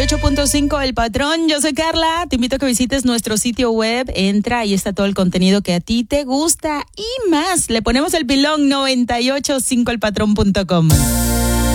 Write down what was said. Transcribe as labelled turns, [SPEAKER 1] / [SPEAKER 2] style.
[SPEAKER 1] 98.5 El Patrón. Yo soy Carla. Te invito a que visites nuestro sitio web. Entra, ahí está todo el contenido que a ti te gusta y más. Le ponemos el pilón 985elpatrón.com.